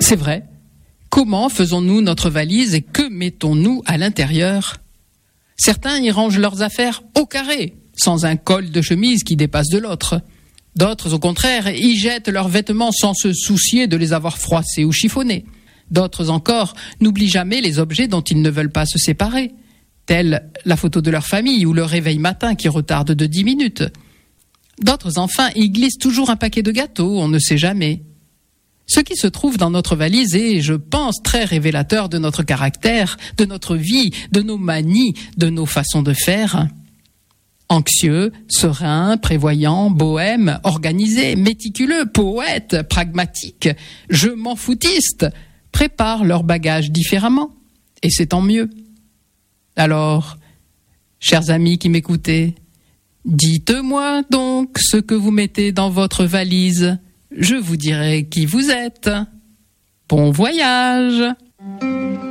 C'est vrai. Comment faisons-nous notre valise et que mettons-nous à l'intérieur ? Certains y rangent leurs affaires au carré, sans un col de chemise qui dépasse de l'autre. D'autres, au contraire, y jettent leurs vêtements sans se soucier de les avoir froissés ou chiffonnés. D'autres encore n'oublient jamais les objets dont ils ne veulent pas se séparer, telle la photo de leur famille ou le réveil matin qui retarde de 10 minutes. D'autres enfin y glissent toujours un paquet de gâteaux, on ne sait jamais. Ce qui se trouve dans notre valise est, je pense, très révélateur de notre caractère, de notre vie, de nos manies, de nos façons de faire. Anxieux, serein, prévoyant, bohème, organisé, méticuleux, poète, pragmatique, je m'en foutiste, préparent leur bagage différemment, et c'est tant mieux. Alors, chers amis qui m'écoutez, dites-moi donc ce que vous mettez dans votre valise. Je vous dirai qui vous êtes. Bon voyage!